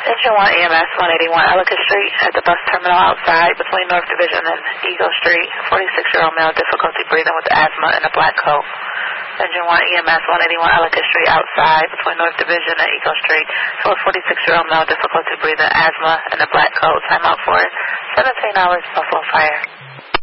Engine 1 EMS 181 Ellicott Street at the bus terminal outside between North Division and Eagle Street. 46-year-old male, difficulty breathing with asthma in a black coat. Engine 1 EMS 181 Ellicott Street outside between North Division and Eagle Street. So a 46-year-old male, difficulty breathing, asthma in a black coat. Time out for 17 hours, Buffalo Fire.